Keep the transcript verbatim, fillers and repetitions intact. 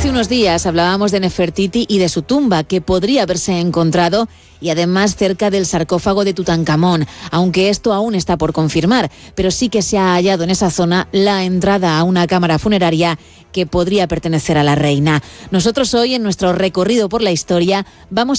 Hace unos días hablábamos de Nefertiti y de su tumba, que podría haberse encontrado y además cerca del sarcófago de Tutankamón, aunque esto aún está por confirmar, pero sí que se ha hallado en esa zona la entrada a una cámara funeraria que podría pertenecer a la reina. Nosotros hoy, en nuestro recorrido por la historia, vamos